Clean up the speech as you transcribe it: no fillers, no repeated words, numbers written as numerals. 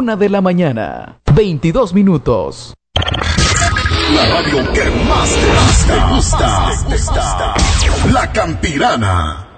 1 de la mañana, 22 minutos. La radio que más te gusta. La Campirana.